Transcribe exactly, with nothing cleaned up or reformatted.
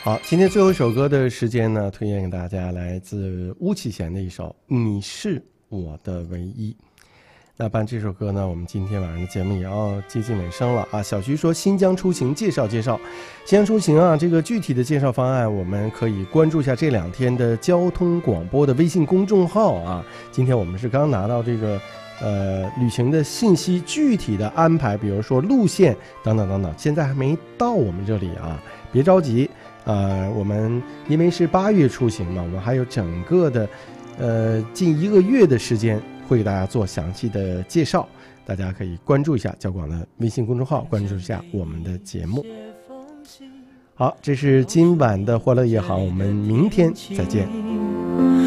好，今天最后一首歌的时间呢，推荐给大家来自巫启贤的一首《你是我的唯一》。那伴这首歌呢，我们今天晚上的节目也要接近尾声了啊。小徐说新疆出行介绍介绍，新疆出行啊，这个具体的介绍方案，我们可以关注一下这两天的交通广播的微信公众号啊。今天我们是刚拿到这个呃旅行的信息，具体的安排，比如说路线等等等等，现在还没到我们这里啊，别着急。呃，我们因为是八月出行嘛，我们还有整个的呃近一个月的时间会给大家做详细的介绍，大家可以关注一下交广的微信公众号，关注一下我们的节目。好，这是今晚的欢乐夜航，我们明天再见。